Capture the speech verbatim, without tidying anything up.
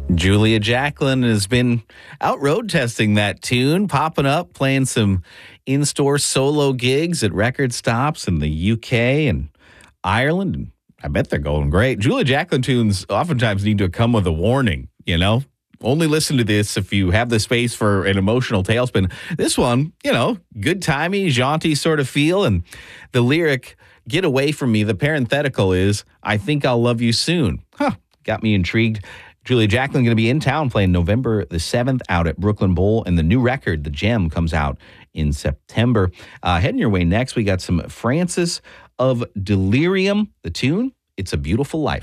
Julia Jacklin has been out road testing that tune, popping up, playing some in-store solo gigs at record stops in the U K and Ireland. And I bet they're going great. Julia Jacklin tunes oftentimes need to come with a warning, you know? Only listen to this if you have the space for an emotional tailspin. This one, you know, good timey, jaunty sort of feel. And the lyric, "Get away from me," the parenthetical is, "I think I'll love you soon." Huh, got me intrigued. Julia Jacklin going to be in town playing November the seventh out at Brooklyn Bowl. And the new record, The Gem, comes out in September. Uh, heading your way next, we got some Francis of Delirium. The tune, "It's a Beautiful Life."